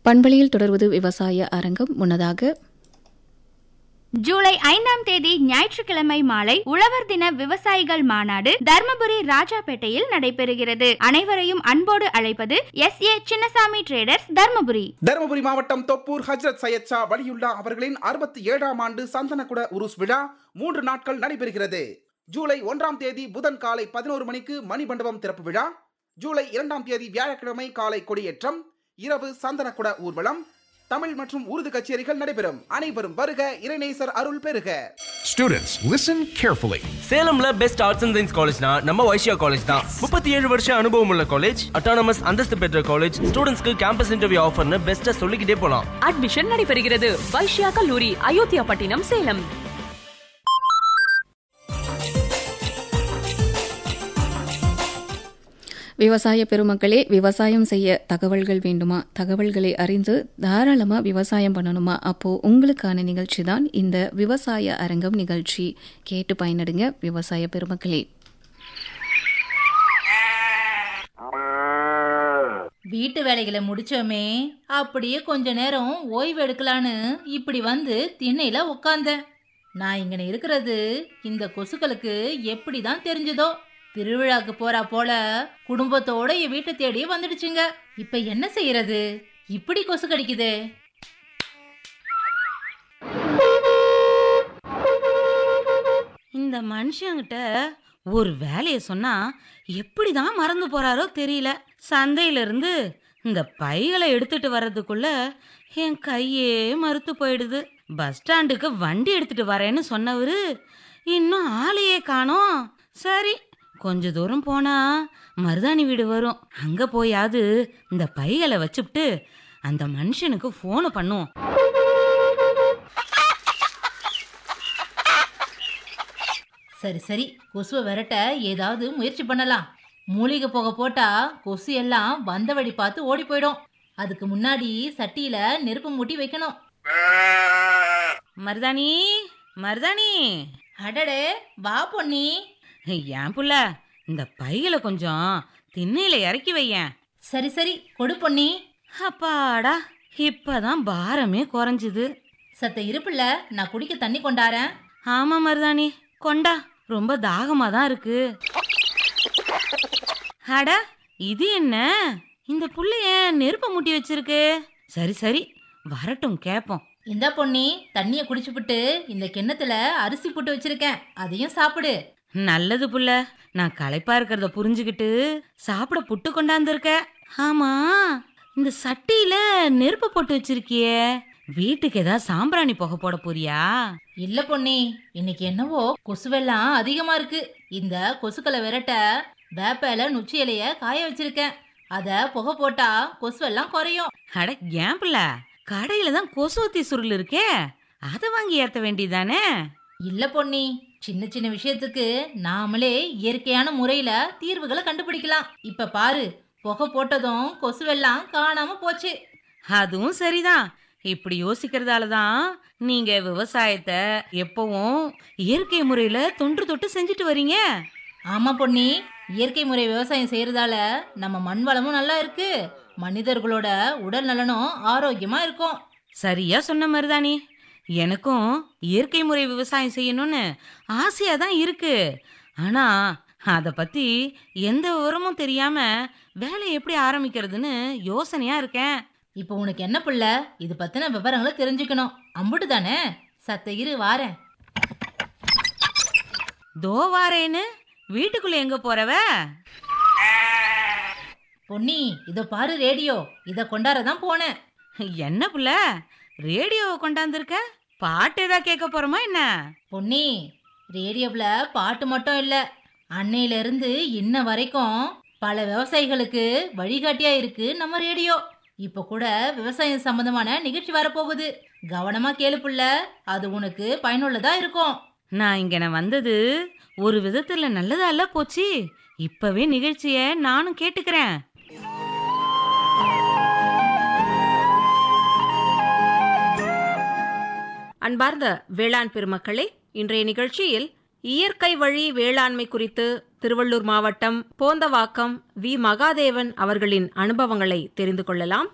பண்பலையில் தொடர்வது விவசாய அரங்கம். முன்னதாக ஜூலை 5ஆம் தேதி ஞாயிற்றுக்கிழமை மாலை உழவர் தின விவசாயிகள் மாநாடு தர்மபுரி ராஜாபேட்டையில் நடைபெறுகிறது. அனைவரையும் அன்போடு அழைப்பது SA சின்னசாமி ட்ரேடர்ஸ், தர்மபுரி. தர்மபுரி மாவட்டம் தொப்பூர் ஹஜ்ரத் சையத் ஷா வலியுல்லா அவர்களின் 67ஆம் ஆண்டு சந்தனக்குட உருஸ் விழா 3 நாட்கள் நடைபெறுகிறது. ஜூலை 1ஆம் தேதி புதன் காலை 11 மணிக்கு மணிமண்டபம் திறப்பு விழா. ஜூலை 2ஆம் தேதி வியாழக்கிழமை காலை கொடியேற்றம், இரவு சந்தனக்குட ஊர்வலம், தமிழ் மற்றும் உருது கச்சேரிகள் நடைபெறும். அனைவரும் வருக, இறைநேசர் அருள் பெறுக. Students, listen carefully. சேலம்ல best arts and science காலேஜ்னா நம்ம வைஷ்யா காலேஜ் தான். 37 வருஷம் அனுபவம் உள்ள காலேஜ், அட்டானமஸ் அந்தஸ்து பெற்ற காலேஜ், ஸ்டூடெண்ட்ஸ்க்கு கேம்பஸ் இன்டர்வியூ ஆஃபர்னு பெஸ்ட்டா சொல்லிக்கிட்டே போலாம். அட்மிஷன் நடைபெறுகிறது. வைஷ்யா கல்லூரி, அயோத்தியா பட்டினம், சேலம். விவசாய பெருமக்களே, விவசாயம் செய்ய தகவல்கள் வேண்டுமா? தகவல்களை அறிந்து தாராளமாக விவசாயம் பண்ணணுமா? அப்போது உங்களுக்கான நிகழ்ச்சி தான் இந்த விவசாய அரங்கம் நிகழ்ச்சி. கேட்டு பயனடுங்க விவசாய பெருமக்களே. வீட்டு வேலைகளை முடிச்சோமே, அப்படியே கொஞ்ச நேரம் ஓய்வு எடுக்கலான்னு இப்படி வந்து திண்ணையில உட்கார்ந்தேன். நான் இங்க இருக்கிறது இந்த கொசுக்களுக்கு எப்படிதான் தெரிஞ்சதோ, திருவிழாக்கு போறா போல குடும்பத்தோட என் வீட்டை தேடி வந்துடுச்சுங்க. இப்ப என்ன செய்யறது? இப்படி கொசு கடிக்குதே. இந்த மனுஷங்கிட்ட ஒரு வேலையை சொன்னா எப்படிதான் மறந்து போறாரோ தெரியல. சந்தையில இருந்து இந்த பைகளை எடுத்துட்டு வர்றதுக்குள்ள என் கையே மறுத்து போயிடுது. பஸ் ஸ்டாண்டுக்கு வண்டி எடுத்துட்டு வரேன்னு சொன்னவரு இன்னும் ஆளையே காணோம். சரி, கொஞ்ச தூரம் போனா மருதாணி வீடு வரும், அங்க போயாவது இந்த பைகளை வச்சுட்டு அந்த மனுஷனுக்கு போன் பண்ணுவோம். சரி சரி, கொசுவை விரட்ட ஏதாவது முயற்சி பண்ணலாம். மூலிகை புகை போட்டா கொசு எல்லாம் வந்த வழி பார்த்து ஓடி போயிடும். அதுக்கு முன்னாடி சட்டியில நெருப்பு மூட்டி வைக்கணும். மருதாணி, மருதாணி, அடடே வா பொன்னி. ஏன் புள்ள, இந்த பைகளை கொஞ்சம் திண்ணையில இறக்கி வையேன். சரி சரி, கொடு பொன்னி. அப்பாடா, இப்பதான் பாரமே குறைஞ்சுது. சத்த இருப்புல, நான் குடிக்க தண்ணி கொண்டாரேன். ஆமா மருதாணி, கொண்டா. ரொம்ப தாகமா தான் இருக்கு. அட, இது என்ன? இந்த புள்ளைய நெருப்ப மூட்டி வச்சிருக்கு. சரி சரி, வரட்டும் கேப்போம். இந்த பொன்னி, தண்ணிய குடிச்சுப்புட்டு இந்த கிண்ணத்துல அரிசி போட்டு வச்சிருக்கேன், அதையும் சாப்பிடு. நல்லது புள்ள, நான் களைப்பா இருக்கிறத புரிஞ்சுக்கிட்டு சாப்பிட புட்டு கொண்டாந்துருக்க. ஆமா, இந்த சட்டியில நெருப்பு போட்டு வச்சிருக்கியே, வீட்டுக்கு ஏதாவது சாம்பிராணி புகை போட போறியா? இல்ல பொன்னி, இன்னைக்கு என்னவோ கொசுவெல்லாம் அதிகமா இருக்கு. இந்த கொசுக்களை விரட்ட வேப்ப இலை, நுச்சி இலைய காய வச்சிருக்கேன். அத புகை போட்டா கொசுவெல்லாம் குறையும். அட ஏன் புள்ள, கடையில தான் கொசுவத்தி சுருள் இருக்கே, அதை வாங்கி ஏத்த வேண்டியதானே? இல்ல பொன்னி, சின்ன சின்ன விஷயத்துக்கு நாமளே இயற்கையான முறையில தீர்வுகளை கண்டுபிடிக்கலாம். இப்ப பாரு, புகை போட்டதும் கொசுவெல்லாம் காணாம போச்சு. அதுவும் சரிதான். இப்படி யோசிக்கிறதாலதான் நீங்க விவசாயத்தை எப்பவும் இயற்கை முறையில தொன்று தொட்டு செஞ்சுட்டு வரீங்க. ஆமா பொன்னி, இயற்கை முறை விவசாயம் செய்யறதால நம்ம மண் வளமும் நல்லா இருக்கு, மனிதர்களோட உடல் நலனும் ஆரோக்கியமா இருக்கும். சரியா சொன்ன மருதாணி, எனக்கும் இயற்கை முறை விவசாயம் செய்யணும்னு ஆசையா தான் இருக்கு. ஆனா அத பத்தி எந்த விவரமும் தெரியாம வேலை எப்படி ஆரம்பிக்கிறதுன்னு யோசனையா இருக்கேன். இப்போ உனக்கு என்ன புள்ள, இது பத்தின விவரங்களை தெரிஞ்சுக்கணும், அம்புட்டு தானே? சத்த இரு, வாரேன். தோ வாரேன்னு வீட்டுக்குள்ள எங்க போறவ? பொன்னி, இத பாரு ரேடியோ, இத கொண்டாரதான் போனேன். என்ன புள்ள, ரேடியோவை கொண்டாந்துருக்க? பாட்டு ஏதா கேட்க போறோமா என்ன? பொன்னி, ரேடியோவில் பாட்டு மட்டும் இல்லை, அன்னையில இருந்து இன்ன வரைக்கும் பல விவசாயிகளுக்கு வழிகாட்டியா இருக்கு நம்ம ரேடியோ. இப்ப கூட விவசாயம் சம்பந்தமான நிகழ்ச்சி வரப்போகுது, கவனமா கேளு புள்ள, அது உனக்கு பயனுள்ளதா இருக்கும். நான் இங்க வந்தது ஒரு விதத்துல நல்லதா இல்ல போச்சு. இப்பவே நிகழ்ச்சிய நானும் கேட்டுக்கிறேன். அன்பார்ந்த வேளாண் பெருமக்களே, இன்றைய நிகழ்ச்சியில் இயற்கை வழி வேளாண்மை குறித்து திருவள்ளூர் மாவட்டம் போந்தவாக்கம் வி. மகாதேவன் அவர்களின் அனுபவங்களை தெரிந்து கொள்ளலாம்.